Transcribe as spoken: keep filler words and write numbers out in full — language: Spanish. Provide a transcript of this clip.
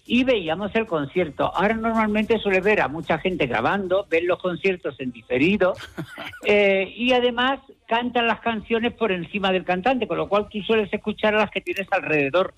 y veíamos el concierto. Ahora normalmente suele ver a mucha gente grabando, ver los conciertos en diferido eh, y además cantan las canciones por encima del cantante, con lo cual tú sueles escuchar a las que tienes alrededor.